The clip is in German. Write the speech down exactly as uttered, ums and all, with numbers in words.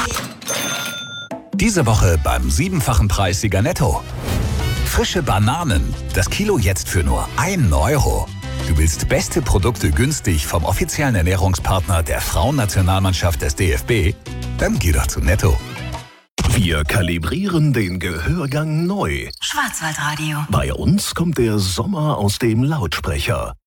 Diese Woche beim siebenfachen Preissieger Netto. Frische Bananen, das Kilo jetzt für nur einen Euro. Du willst beste Produkte günstig vom offiziellen Ernährungspartner der Frauennationalmannschaft des D F B? Dann geh doch zu Netto. Wir kalibrieren den Gehörgang neu. Schwarzwaldradio. Bei uns kommt der Sommer aus dem Lautsprecher.